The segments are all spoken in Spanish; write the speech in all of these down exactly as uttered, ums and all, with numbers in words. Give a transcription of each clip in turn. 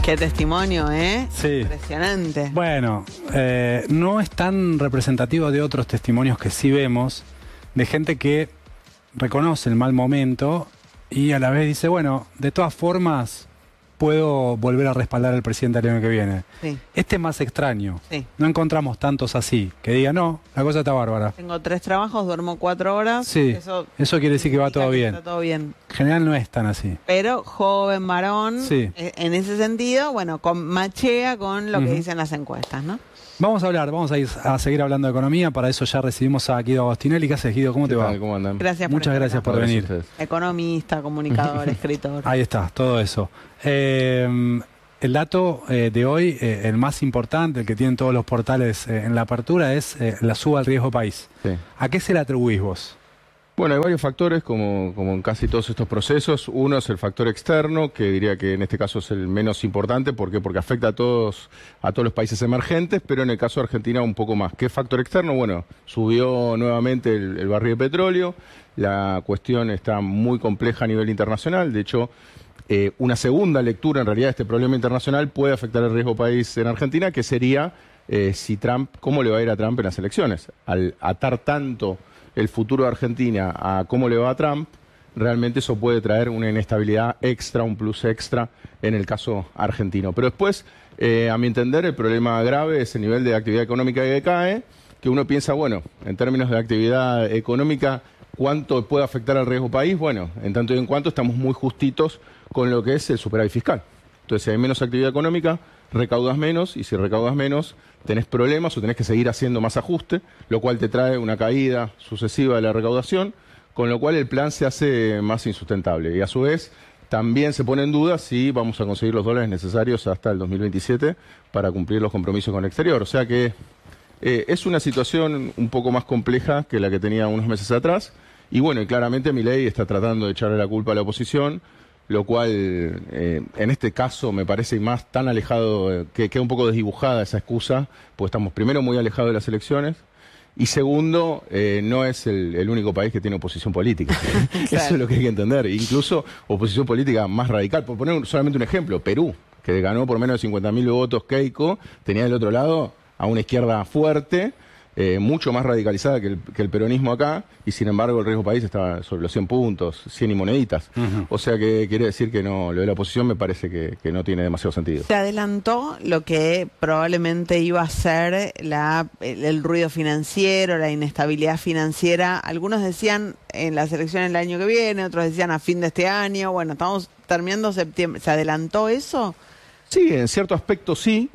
Qué testimonio, ¿eh? Sí. Impresionante. Bueno, eh, no es tan representativo de otros testimonios que sí vemos, de gente que reconoce el mal momento y a la vez dice, bueno, de todas formas puedo volver a respaldar al presidente el año que viene. Sí. Este es más extraño. Sí. No encontramos tantos así, que digan, no, la cosa está bárbara. Tengo tres trabajos, duermo cuatro horas. Sí, Eso, eso quiere decir que va todo que bien. Está todo bien. En general no es tan así. Pero joven, varón, Sí. eh, en ese sentido, bueno, con, machea con lo Ujú. que dicen las encuestas, ¿no? Vamos a hablar, vamos a, ir a seguir hablando de economía. Para eso ya recibimos a Guido Agostinelli. ¿Qué haces, Guido? ¿Cómo te ¿Qué va? tal? ¿Cómo andan? Gracias por Muchas estar gracias acá. por venir. Ustedes. Economista, comunicador, escritor. Ahí está, todo eso. Eh, el dato eh, de hoy, eh, el más importante, el que tienen todos los portales eh, en la apertura, es eh, la suba al riesgo país. Sí. ¿A qué se le atribuís vos? Bueno, hay varios factores, como, como en casi todos estos procesos. Uno es el factor externo, que diría que en este caso es el menos importante. ¿Por qué? Porque afecta a todos, a todos los países emergentes, pero en el caso de Argentina un poco más. ¿Qué factor externo? Bueno, subió nuevamente el, el barril de petróleo. La cuestión está muy compleja a nivel internacional. De hecho, eh, una segunda lectura en realidad de este problema internacional puede afectar el riesgo país en Argentina, que sería eh, si Trump, cómo le va a ir a Trump en las elecciones. Al atar tanto el futuro de Argentina a cómo le va a Trump, realmente eso puede traer una inestabilidad extra, un plus extra en el caso argentino. Pero después, eh, a mi entender, el problema grave es el nivel de actividad económica que cae, que uno piensa, bueno, en términos de actividad económica, ¿cuánto puede afectar al riesgo país? Bueno, en tanto y en cuanto estamos muy justitos con lo que es el superávit fiscal. Entonces, si hay menos actividad económica, recaudas menos, y si recaudas menos, tenés problemas o tenés que seguir haciendo más ajuste, lo cual te trae una caída sucesiva de la recaudación, con lo cual el plan se hace más insustentable. Y a su vez, también se pone en duda si vamos a conseguir los dólares necesarios hasta el dos mil veintisiete para cumplir los compromisos con el exterior. O sea que eh, es una situación un poco más compleja que la que tenía unos meses atrás. Y bueno, y claramente Milei está tratando de echarle la culpa a la oposición, lo cual eh, en este caso me parece más tan alejado, eh, que queda un poco desdibujada esa excusa, pues estamos primero muy alejados de las elecciones y segundo, eh, no es el, el único país que tiene oposición política. Eso es lo que hay que entender. Incluso oposición política más radical. Por poner solamente un ejemplo, Perú, que ganó por menos de cincuenta mil votos Keiko, tenía del otro lado a una izquierda fuerte, Eh, mucho más radicalizada que el, que el peronismo acá, y sin embargo el riesgo país estaba sobre los cien puntos, cien y moneditas. Uh-huh. O sea que quiere decir que no, lo de la oposición me parece que, que no tiene demasiado sentido. Se adelantó lo que probablemente iba a ser la, el, el ruido financiero, la inestabilidad financiera. Algunos decían en las elecciones del año que viene, otros decían a fin de este año. Bueno, estamos terminando septiembre. ¿Se adelantó eso? Sí, en cierto aspecto sí.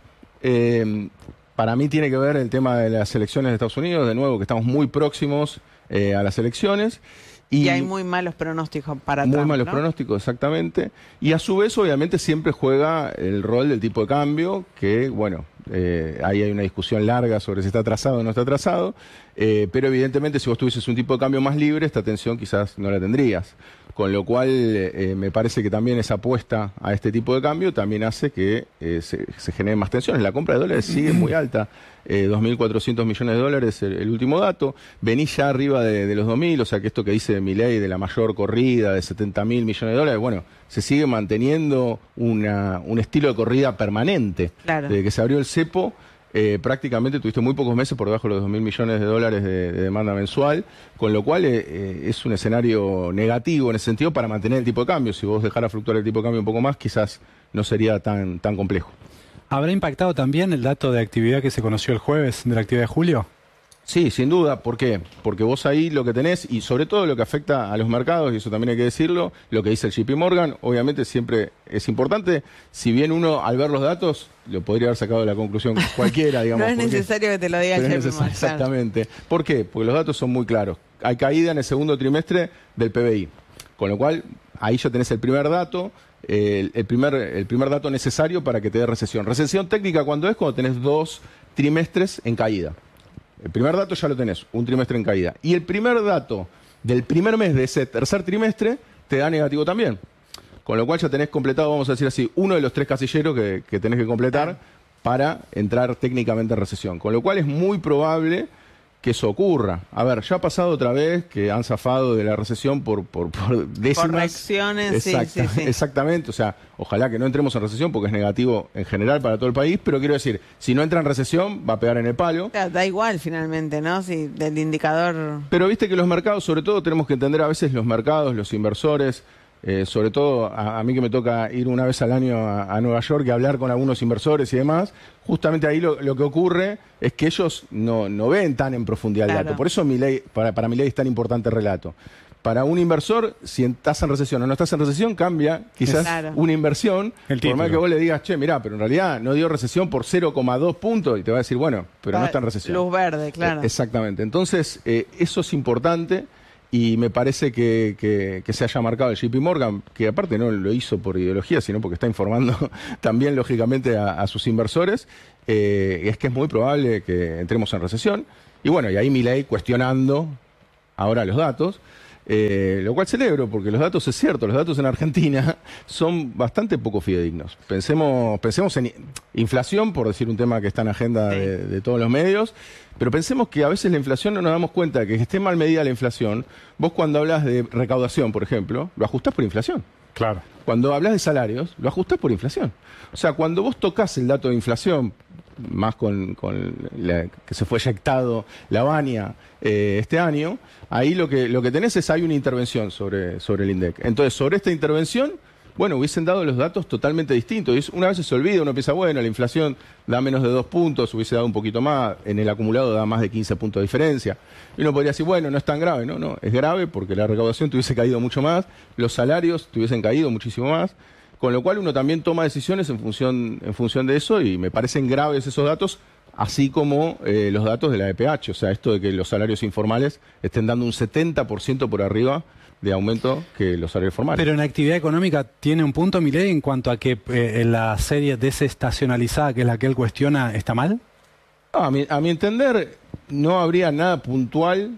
Eh, Para mí tiene que ver el tema de las elecciones de Estados Unidos, de nuevo, que estamos muy próximos eh, a las elecciones. Y, y hay muy malos pronósticos para Muy Trump, malos ¿no? pronósticos, exactamente. Y a su vez, obviamente, siempre juega el rol del tipo de cambio, que, bueno, eh, ahí hay una discusión larga sobre si está atrasado o no está atrasado, eh, pero evidentemente si vos tuvieses un tipo de cambio más libre, esta tensión quizás no la tendrías. Con lo cual, eh, me parece que también esa apuesta a este tipo de cambio también hace que eh, se, se generen más tensiones. La compra de dólares sigue muy alta, eh, dos mil cuatrocientos millones de dólares el, el último dato. Venís ya arriba de, de los dos mil, o sea que esto que dice Milei de la mayor corrida de setenta mil millones de dólares, bueno, se sigue manteniendo una, un estilo de corrida permanente. Claro. Desde que se abrió el cepo, Eh, prácticamente tuviste muy pocos meses por debajo de los dos mil millones de dólares de, de demanda mensual, con lo cual eh, eh, es un escenario negativo en ese sentido para mantener el tipo de cambio. Si vos dejaras fluctuar el tipo de cambio un poco más, quizás no sería tan, tan complejo. ¿Habrá impactado también el dato de actividad que se conoció el jueves, de la actividad de julio? Sí, sin duda. ¿Por qué? Porque vos ahí lo que tenés, y sobre todo lo que afecta a los mercados, y eso también hay que decirlo, lo que dice el J P Morgan, obviamente siempre es importante. Si bien uno al ver los datos lo podría haber sacado de la conclusión cualquiera, digamos. No es porque, necesario que te lo diga el J P Morgan. Exactamente. ¿Por qué? Porque los datos son muy claros. Hay caída en el segundo trimestre del P B I. Con lo cual, ahí ya tenés el primer dato, el, el, primer, el primer dato necesario para que te dé recesión. Recesión técnica, ¿cuándo es? Cuando tenés dos trimestres en caída. El primer dato ya lo tenés, un trimestre en caída. Y el primer dato del primer mes de ese tercer trimestre te da negativo también. Con lo cual ya tenés completado, vamos a decir así, uno de los tres casilleros que, que tenés que completar para entrar técnicamente en recesión. Con lo cual es muy probable que eso ocurra. A ver, ya ha pasado otra vez que han zafado de la recesión por, por, por décimas. Correcciones, Exacta, sí, sí, sí. Exactamente, o sea, ojalá que no entremos en recesión porque es negativo en general para todo el país, pero quiero decir, si no entra en recesión va a pegar en el palo. O sea, da igual finalmente, ¿no? Si del indicador... Pero viste que los mercados, sobre todo tenemos que entender a veces los mercados, los inversores, eh, sobre todo a, a mí que me toca ir una vez al año a, a Nueva York y hablar con algunos inversores y demás, justamente ahí lo, lo que ocurre es que ellos no, no ven tan en profundidad el Claro. dato. Por eso mi ley, para, para mi ley es tan importante el relato. Para un inversor, si estás en recesión o no estás en recesión, cambia quizás Claro. una inversión, El por más título. que vos le digas, che, mirá, pero en realidad no dio recesión por cero coma dos puntos, y te va a decir, bueno, pero no está en recesión. Luz verde, claro. Eh, Exactamente. Entonces, eh, eso es importante y me parece que, que- que se haya marcado el J P Morgan, que aparte no lo hizo por ideología, sino porque está informando también, lógicamente, a, a sus inversores, eh, es que es muy probable que entremos en recesión. Y bueno, y ahí Milei cuestionando ahora los datos. Eh, lo cual celebro, porque los datos, es cierto, los datos en Argentina son bastante poco fidedignos. Pensemos, pensemos en inflación, por decir un tema que está en agenda Sí. de, de todos los medios, pero pensemos que a veces la inflación no nos damos cuenta de que esté mal medida la inflación. Vos cuando hablas de recaudación, por ejemplo, lo ajustás por inflación. Claro. Cuando hablas de salarios, lo ajustás por inflación. O sea, cuando vos tocas el dato de inflación, más con, con la, que se fue eyectado la Baña eh, este año, ahí lo que, lo que tenés es, hay una intervención sobre, sobre el INDEC. Entonces, sobre esta intervención, bueno, hubiesen dado los datos totalmente distintos. Y es- una vez se olvida, uno piensa, bueno, la inflación da menos de dos puntos, hubiese dado un poquito más, en el acumulado da más de quince puntos de diferencia. Y uno podría decir, bueno, no es tan grave. No, no, es grave porque la recaudación te hubiese caído mucho más, los salarios te hubiesen caído muchísimo más, con lo cual uno también toma decisiones en función, en función de eso, y me parecen graves esos datos, así como eh, los datos de la E P H, o sea, esto de que los salarios informales estén dando un setenta por ciento por arriba de aumento que los salarios formales. Pero en actividad económica tiene un punto, Milei, en cuanto a que eh, en la serie desestacionalizada, que es la que él cuestiona, ¿está mal? No, a, mi, a mi entender, no habría nada puntual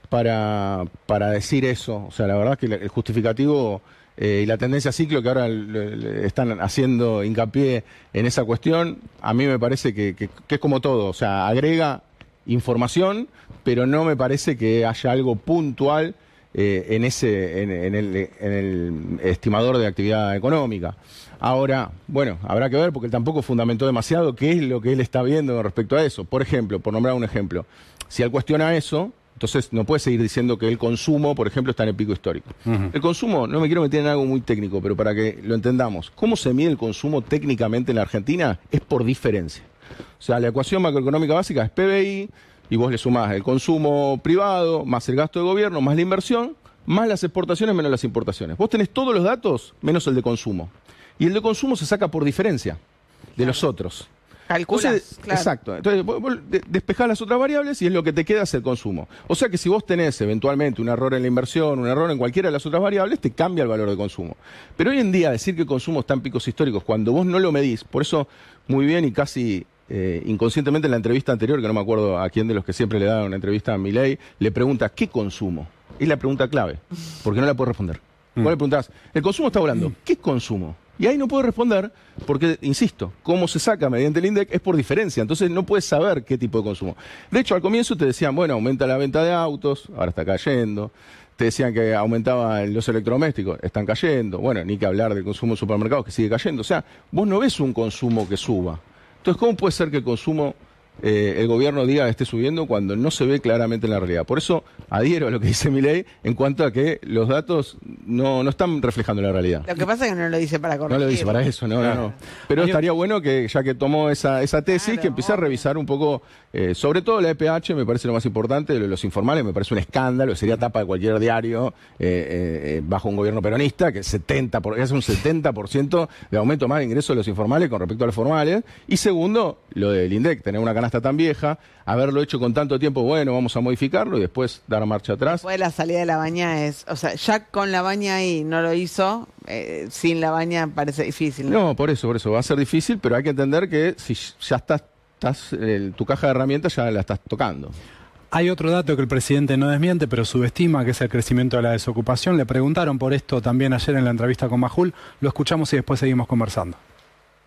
para, para decir eso. O sea, la verdad que el justificativo eh, y la tendencia ciclo que ahora le, le están haciendo hincapié en esa cuestión, a mí me parece que, que- que es como todo. O sea, agrega información, pero no me parece que haya algo puntual eh, en ese en, en el, en el estimador de actividad económica. Ahora, bueno, habrá que ver porque él tampoco fundamentó demasiado qué es lo que él está viendo con respecto a eso. Por ejemplo, por nombrar un ejemplo, si él cuestiona eso, entonces no puede seguir diciendo que el consumo, por ejemplo, está en el pico histórico. Ujú. El consumo, no me quiero meter en algo muy técnico, pero para que lo entendamos, ¿cómo se mide el consumo técnicamente en la Argentina? Es por diferencia. O sea, la ecuación macroeconómica básica es P B I, y vos le sumás el consumo privado, más el gasto de gobierno, más la inversión, más las exportaciones, menos las importaciones. Vos tenés todos los datos, menos el de consumo. Y el de consumo se saca por diferencia de los otros. Calculas, Entonces, claro. Exacto. Entonces, vos, vos de- despejás las otras variables y es lo que te queda es el consumo. O sea que si vos tenés eventualmente un error en la inversión, un error en cualquiera de las otras variables, te cambia el valor de consumo. Pero hoy en día decir que el consumo está en picos históricos cuando vos no lo medís, por eso muy bien y casi eh, inconscientemente en la entrevista anterior, que no me acuerdo a quién de los que siempre le daban una entrevista a Milei, le pregunta ¿qué consumo? Es la pregunta clave, porque no la puede responder. Vos le preguntás, el consumo está volando, ¿qué consumo? Y ahí no puedo responder porque, insisto, cómo se saca mediante el INDEC es por diferencia. Entonces no puedes saber qué tipo de consumo. De hecho, al comienzo te decían, bueno, aumenta la venta de autos, ahora está cayendo. Te decían que aumentaba los electrodomésticos, están cayendo. Bueno, ni que hablar del consumo en supermercados que sigue cayendo. O sea, vos no ves un consumo que suba. Entonces, ¿cómo puede ser que el consumo, eh, el gobierno diga que esté subiendo cuando no se ve claramente en la realidad? Por eso adhiero a lo que dice Milei en cuanto a que los datos no, no están reflejando la realidad. Lo que pasa es que no lo dice para No corregir. lo dice para eso, no, Claro. no, no. Pero Hay- estaría bueno que, ya que tomó esa, esa tesis, Claro, que empiece a obvio. revisar un poco, eh, sobre todo la E P H, me parece lo más importante, lo de los informales, me parece un escándalo, sería tapa de cualquier diario eh, eh, eh, bajo un gobierno peronista, que setenta por, es un setenta por ciento de aumento más de ingresos de los informales con respecto a los formales. Y segundo, lo del INDEC, tener una canasta tan vieja, haberlo hecho con tanto tiempo, bueno, vamos a modificarlo y después dar marcha atrás. Después de la salida de la baña es, o sea, ya con la baña ahí no lo hizo, eh, sin la baña parece difícil, ¿no? No, por eso, por eso, va a ser difícil, pero hay que entender que si ya estás, estás el- tu caja de herramientas ya la estás tocando. Hay otro dato que el presidente no desmiente, pero subestima, que es el crecimiento de la desocupación. Le preguntaron por esto también ayer en la entrevista con Majul. Lo escuchamos y después seguimos conversando.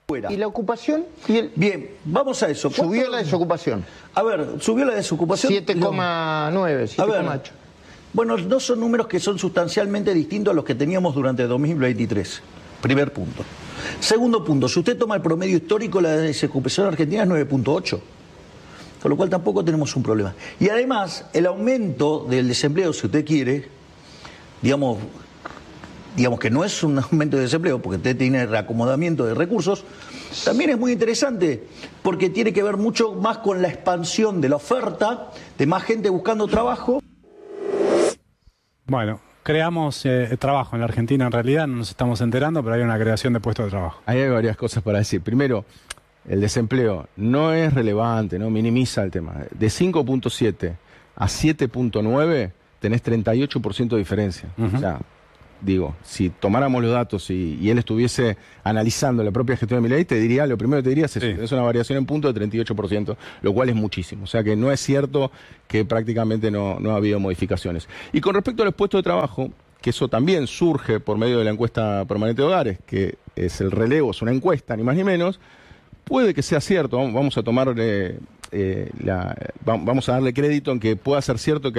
fuera. ¿Y la ocupación? ¿Y el... Bien, vamos a eso. Subió ¿Cuánto? la desocupación. A ver, subió la desocupación. siete coma nueve, siete coma ocho. Bueno, no son números que son sustancialmente distintos a los que teníamos durante dos mil veintitrés. Primer punto. Segundo punto, si usted toma el promedio histórico, la desocupación argentina es nueve punto ocho. Con lo cual tampoco tenemos un problema. Y además, el aumento del desempleo, si usted quiere, digamos, digamos que no es un aumento de desempleo, porque usted tiene reacomodamiento de recursos, también es muy interesante, porque tiene que ver mucho más con la expansión de la oferta, de más gente buscando trabajo. Bueno, creamos eh, trabajo en la Argentina, en realidad no nos estamos enterando, pero hay una creación de puestos de trabajo. Ahí hay varias cosas para decir. Primero, el desempleo no es relevante, no minimiza el tema. De cinco punto siete a siete punto nueve tenés treinta y ocho por ciento de diferencia. Uh-huh. O sea, digo, si tomáramos los datos y, y él estuviese analizando la propia gestión de Milei, te diría, lo primero que te diría es eso, sí. Es una variación en punto de treinta y ocho por ciento, lo cual es muchísimo. O sea que no es cierto que prácticamente no, no ha habido modificaciones. Y con respecto a los puestos de trabajo, que eso también surge por medio de la encuesta permanente de hogares, que es el relevo, es una encuesta, ni más ni menos, puede que sea cierto, vamos a tomar, eh, eh, la, vamos a darle crédito en que pueda ser cierto que